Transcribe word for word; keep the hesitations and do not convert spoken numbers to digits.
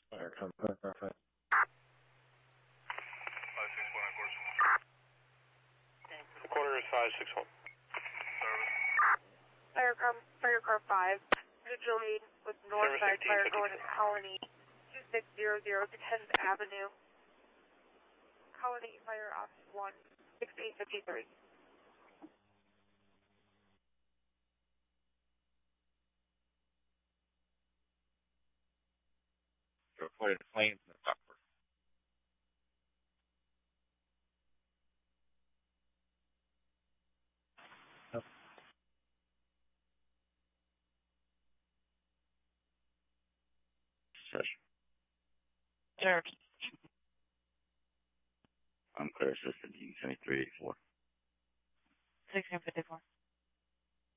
Fire contact, five. five six one, corner is five six one. Service. Fire car, fire car five. Visual aid with north side fire going to Colony two six zero zero to tenth Avenue. Colony fire ops one six eight five three. Reported flames in the ductwork. Yep. Session. Sure. Unclear system, seventy-three eighty-four. sixteen fifty-four.